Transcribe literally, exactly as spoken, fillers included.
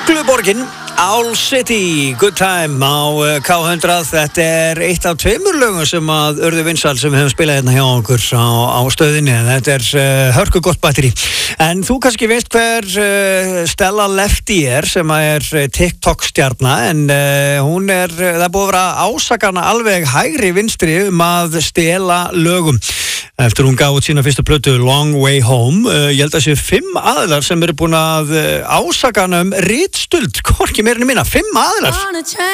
Ugluborgin, Owl City, Good Time á K hundrað. Þetta er eitt af tveimur lögum sem að urðu vinsæl sem við höfum spilað hérna hjá okkur á, á stöðinni. Þetta er uh, hörku gott batteri. En þú kannski veist hver uh, Stella Lefty er, sem er uh, TikTok-stjarna, en uh, hún er, uh, það er búið að vera ásakana alveg hægri vinstri um að stela lögum. Eftir hún gaf út sína fyrstu plötu Long Way Home, uh, ég held að séu fimm aðilar sem eru búin að uh, ásakana um ritstuld, hvorki meira en minna, fimm aðilar.